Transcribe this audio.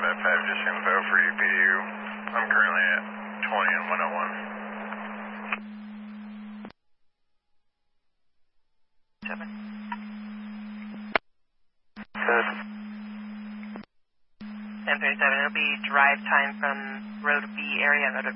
5, just info for UPU. I'm currently at 20 and 101. Good. 1037, it'll be drive time from Road B area,